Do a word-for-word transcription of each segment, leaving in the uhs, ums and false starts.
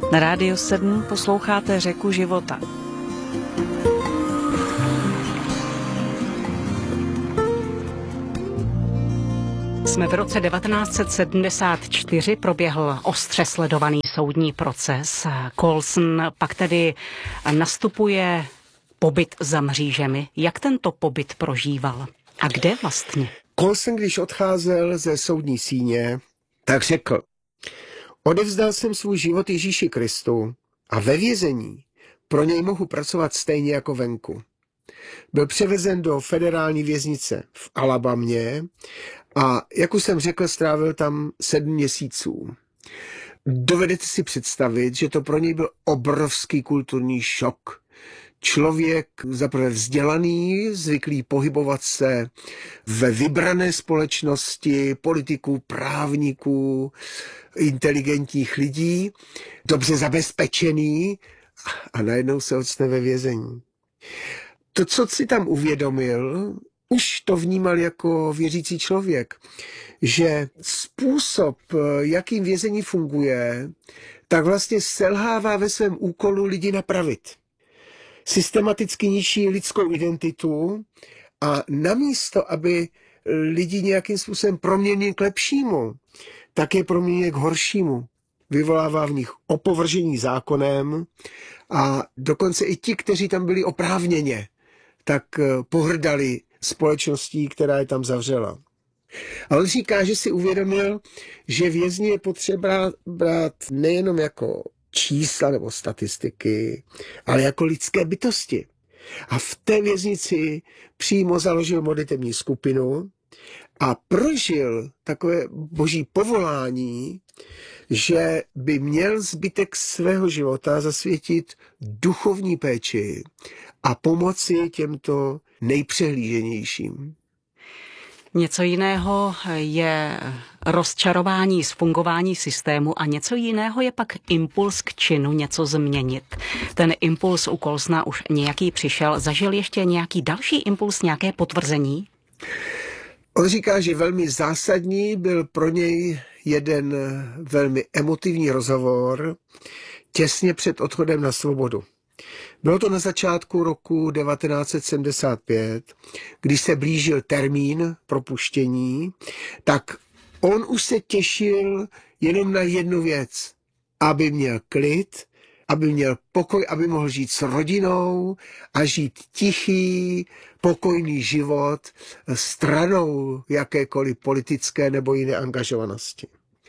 Na Rádiu sedm posloucháte Řeku života. Jsme v roce devatenáct set sedmdesát čtyři, proběhl ostře sledovaný soudní proces. Colson pak tedy nastupuje pobyt za mřížemi. Jak tento pobyt prožíval? A kde vlastně? Colson, když odcházel ze soudní síně, tak řekl: odevzdal jsem svůj život Ježíši Kristu a ve vězení pro něj mohu pracovat stejně jako venku. Byl převezen do federální věznice v Alabamě a, jak už jsem řekl, strávil tam sedm měsíců. Dovedete si představit, že to pro něj byl obrovský kulturní šok. Člověk zaprvé vzdělaný, zvyklý pohybovat se ve vybrané společnosti, politiků, právníků, inteligentních lidí, dobře zabezpečený a najednou se ocitne ve vězení. To, co si tam uvědomil, už to vnímal jako věřící člověk, že způsob, jakým vězení funguje, tak vlastně selhává ve svém úkolu lidi napravit. Systematicky ničí lidskou identitu a namísto, aby lidi nějakým způsobem proměnili k lepšímu, tak je proměnili k horšímu. Vyvolává v nich opovržení zákonem a dokonce i ti, kteří tam byli oprávněně, tak pohrdali společností, která je tam zavřela. A on říká, že si uvědomil, že vězni je potřeba brát nejenom jako čísla nebo statistiky, ale jako lidské bytosti. A v té věznici přímo založil modlitební skupinu a prožil takové boží povolání, že by měl zbytek svého života zasvětit duchovní péči a pomoci těmto nejpřehlíženějším. Něco jiného je rozčarování z fungování systému a něco jiného je pak impuls k činu něco změnit. Ten impuls u Colsona už nějaký přišel. Zažil ještě nějaký další impuls, nějaké potvrzení? On říká, že velmi zásadní byl pro něj jeden velmi emotivní rozhovor těsně před odchodem na svobodu. Bylo to na začátku roku devatenáct set sedmdesát pět, když se blížil termín propuštění, tak on už se těšil jenom na jednu věc, aby měl klid, aby měl pokoj, aby mohl žít s rodinou a žít tichý, pokojný život stranou jakékoliv politické nebo jiné angažovanosti.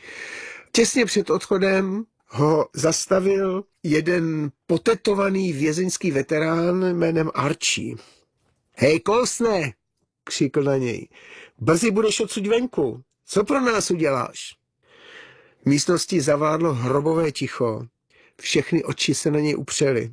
Těsně před odchodem ho zastavil jeden potetovaný vězeňský veterán jménem Archie. Hej, Colsone, křikl na něj, brzy budeš odsud venku. Co pro nás uděláš? V místnosti zavládlo hrobové ticho. Všechny oči se na něj upřely.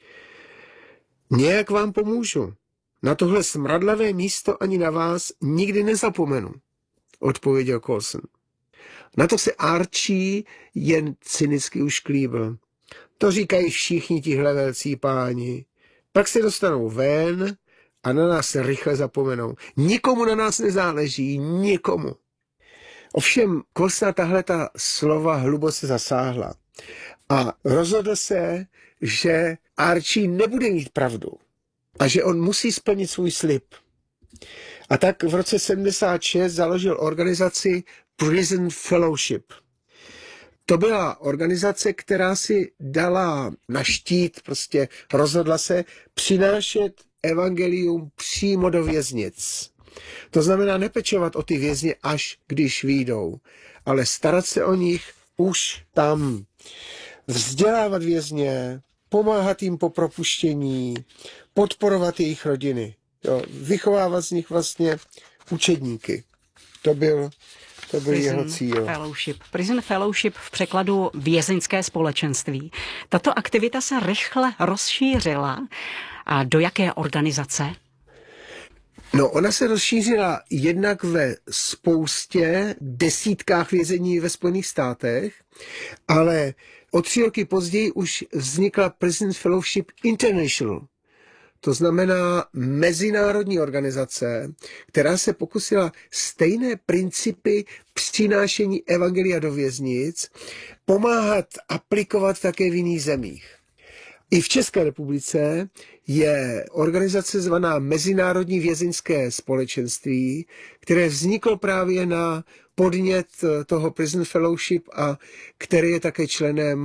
Nějak vám pomůžu. Na tohle smradlavé místo ani na vás nikdy nezapomenu, odpověděl Colson. Na to se Archie jen cynicky ušklíbil. To říkají všichni tihle velcí páni. Pak se dostanou ven a na nás se rychle zapomenou. Nikomu na nás nezáleží, nikomu. Ovšem Colsona tahle ta slova hluboce zasáhla a rozhodl se, že Archie nebude mít pravdu a že on musí splnit svůj slib. A tak v roce sedmdesát šest založil organizaci Prison Fellowship. To byla organizace, která si dala na štít, prostě rozhodla se přinášet evangelium přímo do věznic. To znamená nepečovat o ty vězně, až když vyjdou, ale starat se o nich už tam. Vzdělávat vězně, pomáhat jim po propuštění, podporovat jejich rodiny. Jo, vychovávat z nich vlastně učedníky. To byl, to byl jeho cíl. Fellowship. Prison Fellowship v překladu vězeňské společenství. Tato aktivita se rychle rozšířila. A do jaké organizace? No, ona se rozšířila jednak ve spoustě desítkách vězení ve Spojených státech, ale o tři roky později už vznikla Prison Fellowship International. To znamená mezinárodní organizace, která se pokusila stejné principy přinášení evangelia do věznic pomáhat aplikovat také v jiných zemích. I v České republice je organizace zvaná Mezinárodní vězeňské společenství, které vzniklo právě na podnět toho Prison Fellowship a který je také členem